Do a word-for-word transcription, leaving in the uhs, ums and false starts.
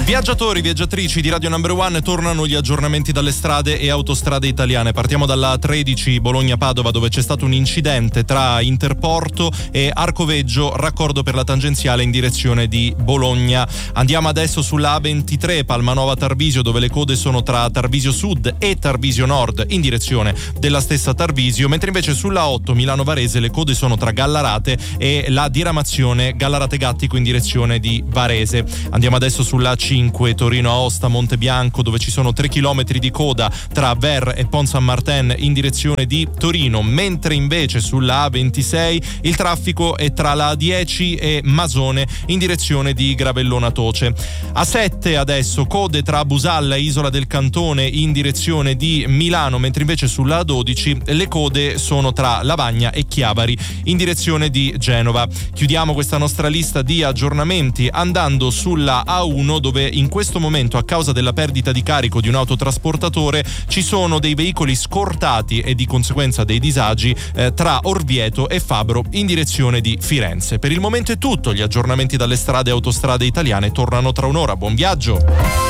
Viaggiatori, viaggiatrici di Radio Number One, tornano gli aggiornamenti dalle strade e autostrade italiane. Partiamo dalla tredici Bologna-Padova, dove c'è stato un incidente tra Interporto e Arcoveggio, raccordo per la tangenziale in direzione di Bologna. Andiamo adesso sulla A ventitré Palmanova-Tarvisio, dove le code sono tra Tarvisio Sud e Tarvisio Nord in direzione della stessa Tarvisio, mentre invece sulla otto Milano-Varese le code sono tra Gallarate e la diramazione Gallarate-Gattico in direzione di Varese. Andiamo adesso sulla cinque Torino-Aosta-Montebianco, dove ci sono tre chilometri di coda tra Ver e Pont Saint Martin in direzione di Torino, mentre invece sulla A ventisei il traffico è tra la A dieci e Masone in direzione di Gravellona Toce. A sette adesso code tra Busalla e Isola del Cantone in direzione di Milano, mentre invece sulla A dodici le code sono tra Lavagna e Chiavari in direzione di Genova. Chiudiamo questa nostra lista di aggiornamenti andando sulla A uno, dove in questo momento, a causa della perdita di carico di un autotrasportatore, ci sono dei veicoli scortati e di conseguenza dei disagi eh, tra Orvieto e Fabro in direzione di Firenze. Per il momento è tutto, gli aggiornamenti dalle strade e autostrade italiane tornano tra un'ora. Buon viaggio!